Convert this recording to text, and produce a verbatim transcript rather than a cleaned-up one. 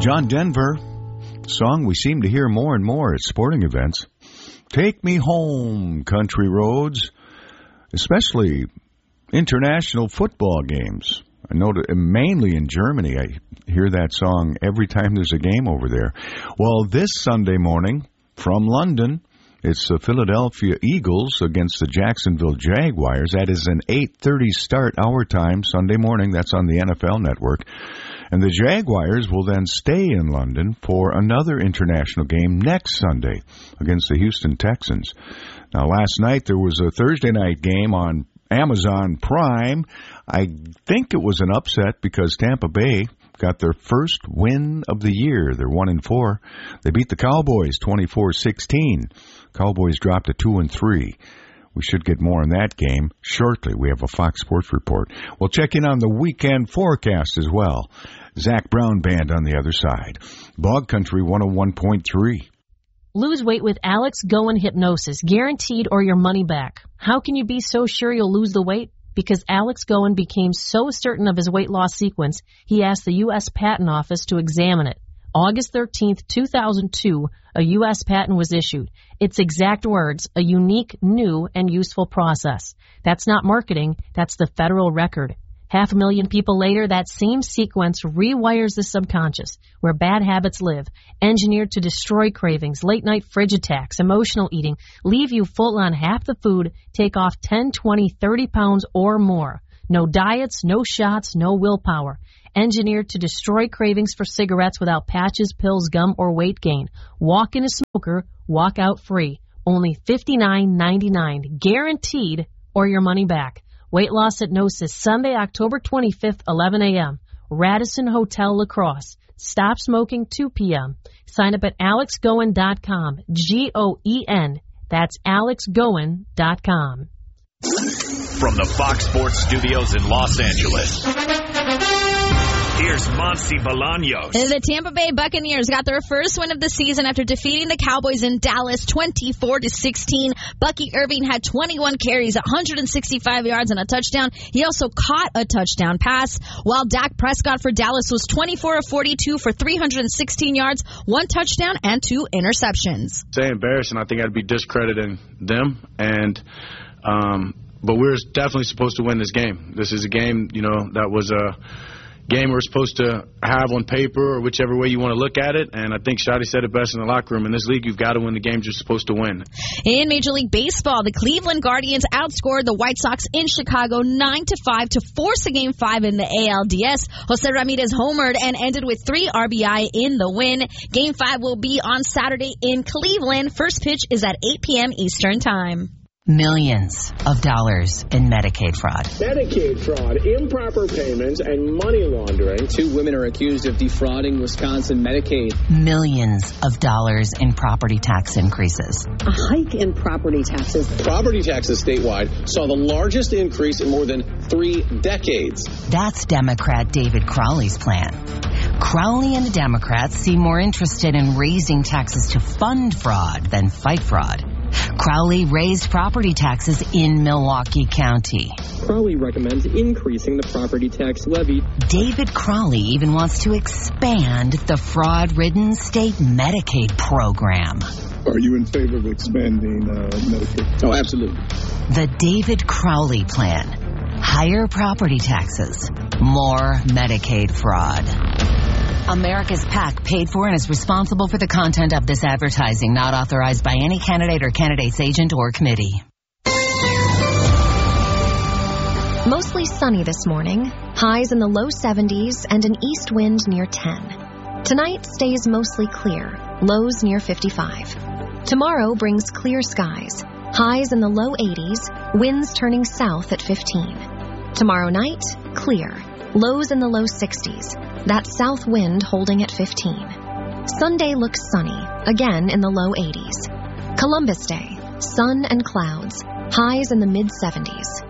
John Denver, song we seem to hear more and more at sporting events. Take me home, country roads, especially international football games. I know that mainly in Germany, I hear that song every time there's a game over there. Well, this Sunday morning from London, it's the Philadelphia Eagles against the Jacksonville Jaguars. That is an eight thirty start our time Sunday morning. That's on the N F L Network. And the Jaguars will then stay in London for another international game next Sunday against the Houston Texans. Now, last night there was a Thursday night game on Amazon Prime. I think it was an upset because Tampa Bay got their first win of the year. They're one and four. They beat the Cowboys twenty-four sixteen. Cowboys dropped to two and three. We should get more on that game shortly. We have a Fox Sports report. We'll check in on the weekend forecast as well. Zach Brown Band on the other side. Bog Country one oh one point three. Lose weight with Alex Goen Hypnosis, guaranteed or your money back. How can you be so sure you'll lose the weight? Because Alex Goen became so certain of his weight loss sequence, he asked the U S Patent Office to examine it. August thirteenth, two thousand two, a U S patent was issued. Its exact words, a unique, new, and useful process. That's not marketing, that's the federal record. Half a million people later, that same sequence rewires the subconscious, where bad habits live, engineered to destroy cravings, late-night fridge attacks, emotional eating, leave you full on half the food, take off ten, twenty, thirty pounds or more. No diets, no shots, no willpower. Engineered to destroy cravings for cigarettes without patches, pills, gum, or weight gain. Walk in a smoker, walk out free. Only fifty-nine ninety-nine, guaranteed, or your money back. Weight Loss Hypnosis, Sunday, October twenty-fifth, eleven a.m. Radisson Hotel, La Crosse. Stop smoking, two p.m. Sign up at alex goen dot com. G O E N. That's alex goen dot com. From the Fox Sports Studios in Los Angeles, here's Monty Bolaños. The Tampa Bay Buccaneers got their first win of the season after defeating the Cowboys in Dallas twenty-four to sixteen. Bucky Irving had twenty-one carries, one hundred sixty-five yards, and a touchdown. He also caught a touchdown pass, while Dak Prescott for Dallas was twenty-four of forty-two for three hundred sixteen yards, one touchdown, and two interceptions. Say embarrassing. I think I'd be discrediting them, and um, but we're definitely supposed to win this game. This is a game, you know, that was a game we're supposed to have on paper or whichever way you want to look at it. And I think Shotty said it best in the locker room. In this league, you've got to win the games you're supposed to win. In Major League Baseball, the Cleveland Guardians outscored the White Sox in Chicago nine to five to force a Game five in the A L D S. Jose Ramirez homered and ended with three R B I in the win. Game five will be on Saturday in Cleveland. First pitch is at eight p.m. Eastern Time. Millions of dollars in Medicaid fraud. Medicaid fraud, improper payments, and money laundering. Two women are accused of defrauding Wisconsin Medicaid. Millions of dollars in property tax increases. A hike in property taxes. Property taxes statewide saw the largest increase in more than three decades. That's Democrat David Crowley's plan. Crowley and the Democrats seem more interested in raising taxes to fund fraud than fight fraud. Crowley raised property taxes in Milwaukee County. Crowley recommends increasing the property tax levy. David Crowley even wants to expand the fraud-ridden state Medicaid program. Are you in favor of expanding uh, Medicaid? Oh, absolutely. The David Crowley plan. Higher property taxes. More Medicaid fraud. America's PAC paid for and is responsible for the content of this advertising, not authorized by any candidate or candidate's agent or committee. Mostly sunny this morning, highs in the low seventies and an east wind near ten. Tonight stays mostly clear, lows near fifty-five. Tomorrow brings clear skies, highs in the low eighties, winds turning south at fifteen. Tomorrow night, clear, lows in the low sixties. That south wind holding at fifteen. Sunday looks sunny, again in the low eighties. Columbus Day, sun and clouds, highs in the mid seventies.